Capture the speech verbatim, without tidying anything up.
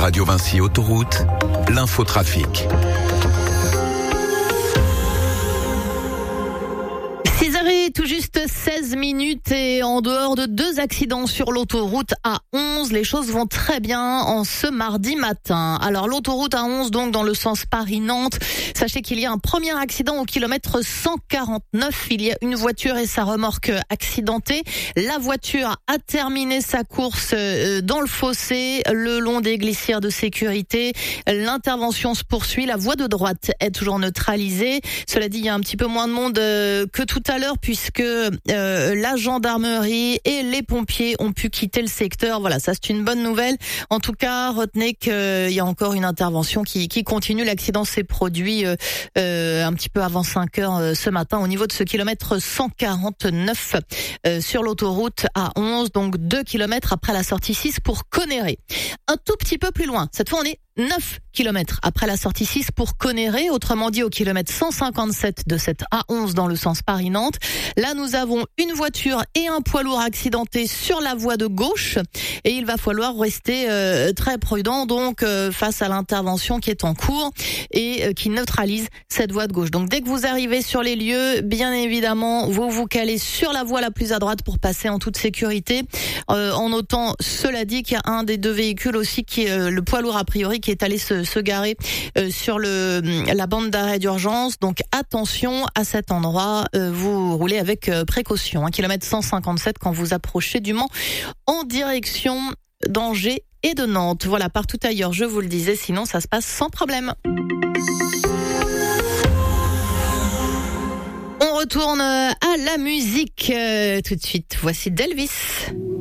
Radio Vinci Autoroute, l'infotrafic. six heures et tout juste seize minutes et en dehors de deux accidents sur l'autoroute A onze, les choses vont très bien en ce mardi matin. Alors l'autoroute A onze donc dans le sens Paris-Nantes, sachez qu'il y a un premier accident au kilomètre cent quarante-neuf. Il y a une voiture et sa remorque accidentées. La voiture a terminé sa course dans le fossé le long des glissières de sécurité. L'intervention se poursuit. La voie de droite est toujours neutralisée. Cela dit, il y a un petit peu moins de monde que tout à l'heure puisque euh, la gendarmerie et les pompiers ont pu quitter le secteur. Voilà, ça c'est une bonne nouvelle. En tout cas, retenez qu'il y a encore une intervention qui, qui continue. L'accident s'est produit euh, euh, un petit peu avant cinq heures euh, ce matin au niveau de ce kilomètre cent quarante-neuf euh, sur l'autoroute A onze, donc deux kilomètres après la sortie six pour Conneré. Un tout petit peu plus loin, cette fois on est neuf kilomètres après la sortie six pour Conneré, autrement dit au kilomètre cent cinquante-sept de cette A onze dans le sens Paris-Nantes. Là, nous avons une voiture et un poids lourd accidentés sur la voie de gauche et il va falloir rester euh, très prudent donc euh, face à l'intervention qui est en cours et euh, qui neutralise cette voie de gauche. Donc dès que vous arrivez sur les lieux, bien évidemment, vous vous calez sur la voie la plus à droite pour passer en toute sécurité. Euh, en notant, cela dit, qu'il y a un des deux véhicules aussi qui est euh, le poids lourd a priori qui est allé se, se garer euh, sur le la bande d'arrêt d'urgence. Donc attention à cet endroit, euh, vous roulez avec euh, précaution. Un kilomètre cent cinquante-sept quand vous approchez du Mans en direction d'Angers et de Nantes. Voilà, partout ailleurs, je vous le disais, sinon ça se passe sans problème. On retourne à la musique euh, tout de suite. Voici Delvis.